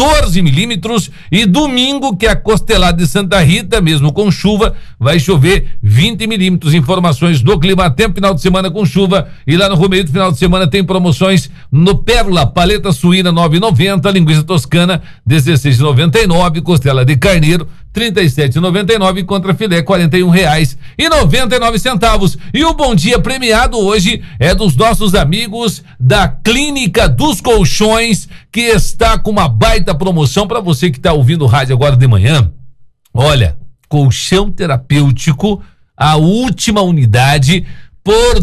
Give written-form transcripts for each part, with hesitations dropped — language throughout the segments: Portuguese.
14 milímetros, e domingo, que é a Costelada de Santa Rita, mesmo com chuva, vai chover 20 milímetros. Informações do Climatempo, final de semana com chuva, e lá no Romeiro do final de semana tem promoções no Pérola, paleta suína 9,90, linguiça toscana 16,99, costela de carneiro 37,99, contra filé R$41,99. E o bom dia premiado hoje é dos nossos amigos da Clínica dos Colchões, que está com uma baita promoção para você que está ouvindo o rádio agora de manhã. Olha, colchão terapêutico, a última unidade por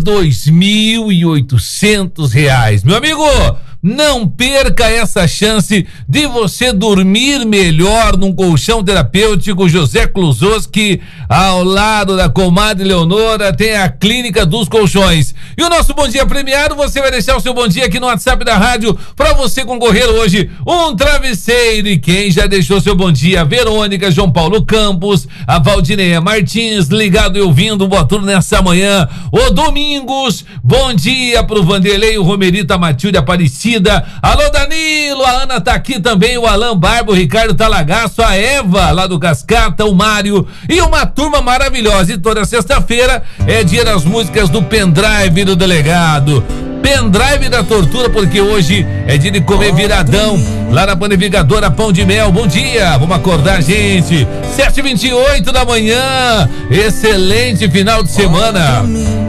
R$2.800. Meu amigo, não perca essa chance de você dormir melhor num colchão terapêutico. José Klusoski, ao lado da comadre Leonora, tem a Clínica dos Colchões. E o nosso bom dia premiado, você vai deixar o seu bom dia aqui no WhatsApp da rádio para você concorrer hoje um travesseiro. E quem já deixou seu bom dia? Verônica, João Paulo Campos, a Valdineia Martins, ligado e ouvindo, boa turno nessa manhã. O Domingos, bom dia pro Vanderlei, o Romerita, Matilde Aparecida. Alô Danilo, a Ana tá aqui também, o Alan Barbo, o Ricardo Talagaço, a Eva lá do Cascata, o Mário e uma turma maravilhosa. E toda sexta-feira é dia das músicas do pendrive do delegado. Pendrive da tortura, porque hoje é dia de comer viradão lá na panificadora Pão de Mel. Bom dia, vamos acordar, gente. 7h28 da manhã, excelente final de semana.